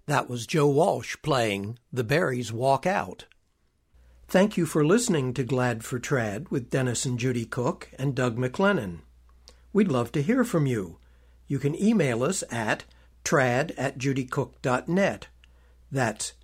That was Joe Walsh playing The Berries Walk Out. Thank you for listening to Glad for Trad with Dennis and Judy Cook and Doug McLennan. We'd love to hear from you. You can email us at trad@judycook.net. That's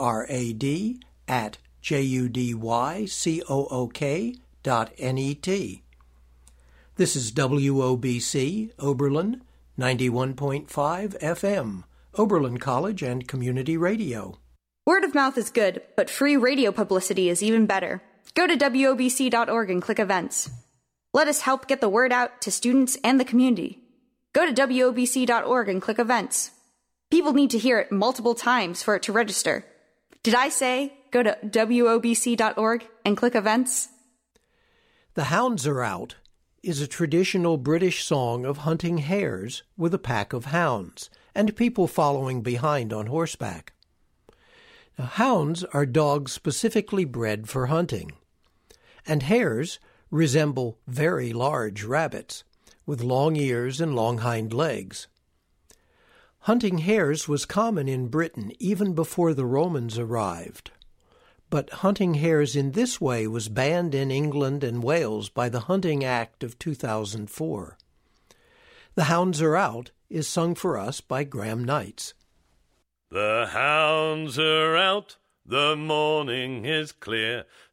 trad@judycook.net. This is WOBC, Oberlin, 91.5 FM, Oberlin College and Community Radio. Word of mouth is good, but free radio publicity is even better. Go to WOBC.org and click events. Let us help get the word out to students and the community. Go to WOBC.org and click events. People need to hear it multiple times for it to register. Did I say go to WOBC.org and click events? The Hounds Are Out is a traditional British song of hunting hares with a pack of hounds and people following behind on horseback. Now, hounds are dogs specifically bred for hunting, and hares resemble very large rabbits with long ears and long hind legs. Hunting hares was common in Britain even before the Romans arrived, but hunting hares in this way was banned in England and Wales by the Hunting Act of 2004. The Hounds Are Out is sung for us by Graham Knights. The hounds are out, the morning is clear,